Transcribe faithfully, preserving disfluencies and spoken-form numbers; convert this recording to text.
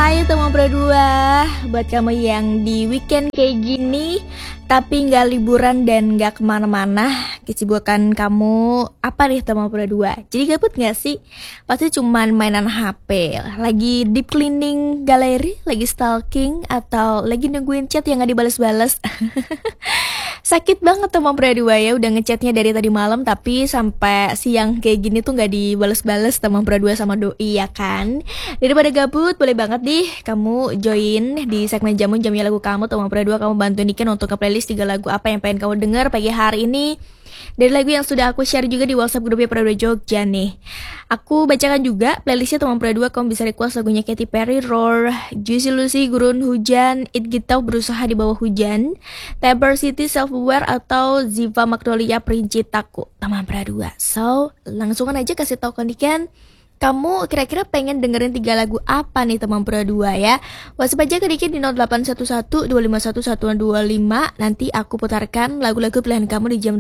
Hai teman berdua, buat kamu yang di weekend kayak gini tapi nggak liburan dan nggak kemana-mana, kesibukan kamu apa nih teman berdua? Jadi gabut nggak sih? Pasti cuman mainan H P, lagi deep cleaning galeri, lagi stalking, atau lagi nungguin chat yang nggak dibales-bales. Sakit banget teman berdua ya, udah ngechatnya dari tadi malam tapi sampai siang kayak gini tuh nggak dibales-bales teman berdua sama doi ya kan. Daripada gabut, boleh banget nih kamu join di segmen Jamu Jamnya Lagu Kamu teman berdua. Kamu bantu Niken untuk nge-playlist tiga lagu apa yang pengen kamu denger pagi hari ini dari lagu yang sudah aku share juga di WhatsApp grupnya Pradua Jogja nih. Aku bacakan juga playlistnya teman Pradua. Kamu bisa request lagunya Katy Perry, Roar, Juicy Lucy, Gurun Hujan, It Gitu, Berusaha di Bawah Hujan, Taber City, Self Aware, atau Ziva Magnolia, Perinci Taku teman Pradua. So langsungan aja kasih tau ke Niken, kamu kira-kira pengen dengerin tiga lagu apa nih teman Pradua ya. WhatsApp aja ke Niken di nol delapan satu satu dua lima satu satu dua lima. Nanti aku putarkan lagu-lagu pilihan kamu di jam